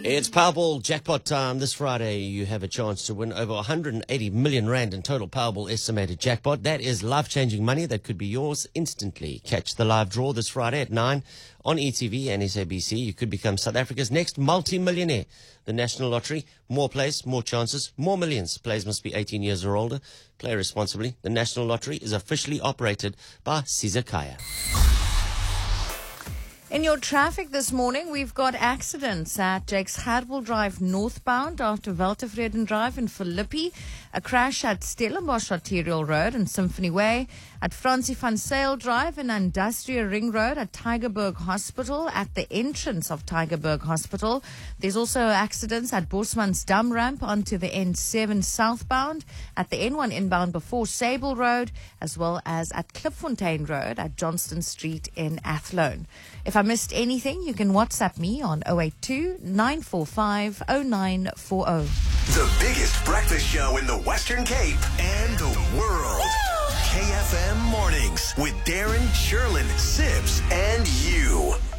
It's Powerball jackpot time. This Friday, you have a chance to win over 180 million rand in total Powerball estimated jackpot. That is life-changing money that could be yours instantly. Catch the live draw this Friday at 9 on ETV and SABC. You could become South Africa's next multi-millionaire. The National Lottery, more plays, more chances, more millions. Players must be 18 years or older. Play responsibly. The National Lottery is officially operated by Sizakaya. In your traffic this morning, we've got accidents at Jakes Hardwell Drive northbound after Weltevreden Drive in Philippi, a crash at Stellenbosch Arterial Road and Symphony Way, at Francie van Sail Drive and Industrial Ring Road at Tygerberg Hospital, at the entrance of Tygerberg Hospital. There's also accidents at Bosman's Dam Ramp onto the N7 southbound, at the N1 inbound before Sable Road, as well as at Klipfontein Road at Johnston Street in Athlone. If I missed anything, you can WhatsApp me on 082-945-0940. The biggest breakfast show in the Western Cape and the world. KFM Mornings with Darren, Sherlyn, Sibs, and you.